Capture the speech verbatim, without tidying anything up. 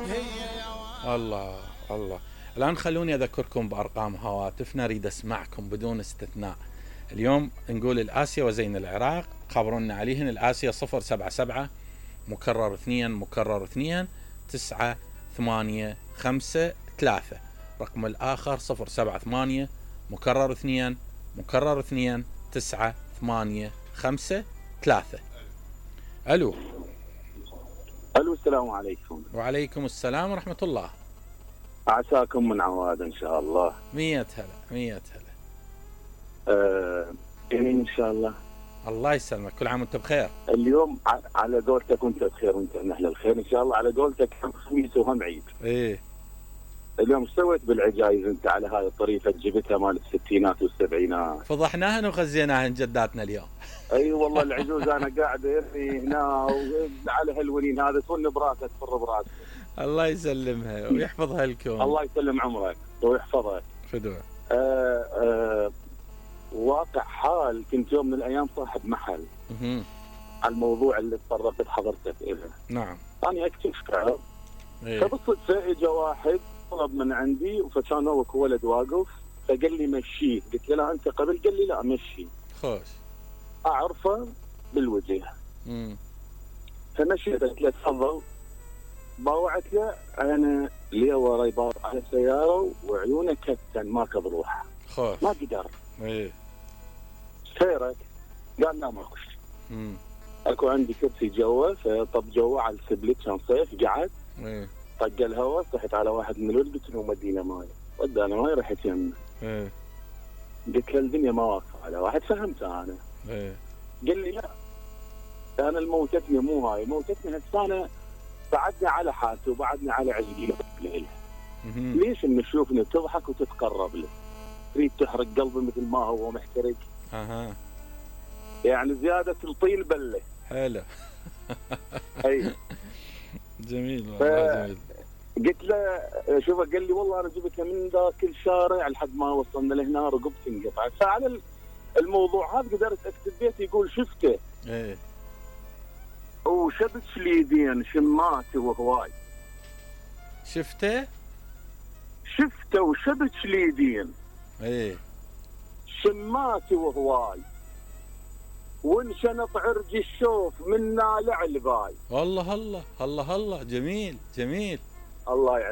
الله الله. الآن خلوني أذكركم بأرقام هواتفنا، أريد أسمعكم بدون استثناء. اليوم نقول الآسيا وزين العراق، خبرونا عليهن. الآسيا صفر سبعة سبعة مكرر اثنين مكرر اثنين تسعة ثمانية خمسة ثلاثة. رقم الآخر صفر سبعة ثمانية مكرر اثنين مكرر اثنين تسعة ثمانية خمسة ثلاثة. ألو. ألو، السلام عليكم. وعليكم السلام ورحمة الله. عساكم من عواد إن شاء الله. مية هلا مية هلا. آه إن شاء الله. الله يسلمك، كل عام وانت بخير. اليوم على قولتك وانت بخير وانت من أهل الخير إن شاء الله. على قولتك هم خميس وهم عيد. إيه. اليوم سويت بالعجايز انت على هاي الطريقة جبتها مال الستينات والسبعينات؟ فضحناهن وخزيناهن جداتنا اليوم. اي أيوة والله العجوز انا قاعد يرمي هنا وعلى هالونين هذا تون براسك تفر براسك. الله يسلمها ويحفظها لكم. الله يسلم عمرك ويحفظك. فدوى. آه آه واقع حال، كنت يوم من الايام صاحب محل. اها. على الموضوع اللي تطرقت حضرتك اليه. نعم. انا اكتشف كعب. إيه. فبالصدفه اجى واحد طلب من عندي فكان هو ولد واقف فقال لي مشيه، قلت له لا انت قبل، قال لي لا مشي. خوش. اعرفه بالوجه. امم. فمشيت قلت له تفضل. باوعت له انا لي وراي باوع على السياره وعيونه كتن ما كضروح. خوش. ما قدر. ايه. سيرك قال لا ماكو شيء. امم. اكو عندي كرسي جوا، فطب جوا على السبلت كان صيف قعد. ايه. طق الهواء، صحت على واحد من الولد قلت له مدينه ماي، ودانا ماي رحت يمه. ايه. قلت له الدنيا ما واقفه على واحد، فهمته انا. ايه. قال لي لا انا الموتتني مو هاي، موتتني هسه انا بعدنا على حالته وبعدنا على عزقي ليله. ليش ان تشوفني تضحك وتتقرب له؟ تريد تحرق قلبي مثل ما هو محترق. اها. يعني زياده الطين بله. حلو. اي. جميل ف... والله جميل. قلت له شوفه، قال لي والله انا جبتها من ذاك الشارع لحد ما وصلنا لهنا رقبتي انقطعت. فعلى الموضوع هذا قدرت اكتب بيت يقول شفته. ايه. وشبت اليدين شمات وهواي. شفته؟ شفته وشبت اليدين. ايه. شمات وهواي. وانشنط عرج الشوف من نالع الباي. والله الله الله الله. جميل جميل. الله يعين.